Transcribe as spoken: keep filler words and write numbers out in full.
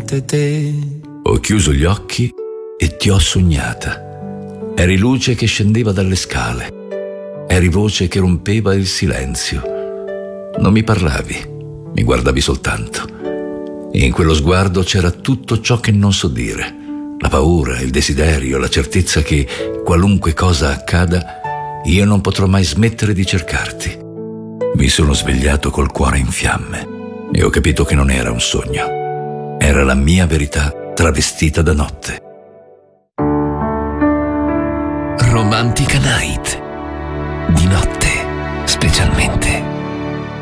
solamente te. Ho chiuso gli occhi e ti ho sognata. Eri luce che scendeva dalle scale. Eri voce che rompeva il silenzio. Non mi parlavi, mi guardavi soltanto. E in quello sguardo c'era tutto ciò che non so dire. La paura, il desiderio, la certezza che, qualunque cosa accada, io non potrò mai smettere di cercarti. Mi sono svegliato col cuore in fiamme e ho capito che non era un sogno. Era la mia verità travestita da notte. Romantica Night. Di notte, specialmente.